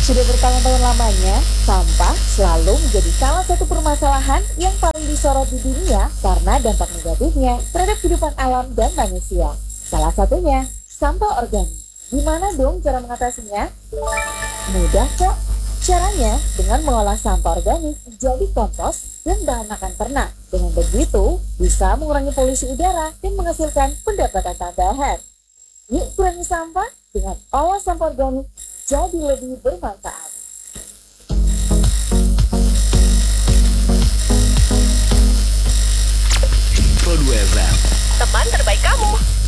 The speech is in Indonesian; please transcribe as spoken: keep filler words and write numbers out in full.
Sudah bertahun-tahun lamanya, sampah selalu menjadi salah satu permasalahan yang paling disorot di dunia karena dampak negatifnya terhadap kehidupan alam dan manusia. Salah satunya, sampah organik. Gimana dong cara mengatasinya? Mudah kok. Caranya dengan mengolah sampah organik jadi kompos dan bahan makan ternak. Dengan begitu, bisa mengurangi polusi udara dan menghasilkan pendapatan tambahan. Yuk kurangi sampah dengan olah sampah organik jadi lebih bermanfaat. Pro dua F M. Teman terbaik kamu.